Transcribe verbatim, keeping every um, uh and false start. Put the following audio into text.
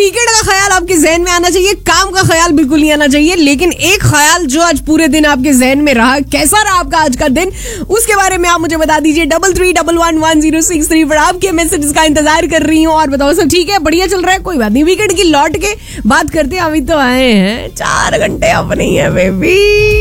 Weekend का ख्याल आपके जहन में आना चाहिए, काम का ख्याल बिल्कुल नहीं आना चाहिए। लेकिन एक ख्याल जो आज पूरे दिन आपके जहन में रहा, कैसा रहा आपका आज का दिन, उसके बारे में आप मुझे बता दीजिए। Double three double one one zero six three पर आपके मैसेज का इंतजार कर रही हूँ। और बताओ सब ठीक है, बढ़िया चल रहा है, कोई बात नहीं। वीकेंड की लौट के बात करते हैं, अभी तो आए हैं चार घंटे अपनी है बेबी।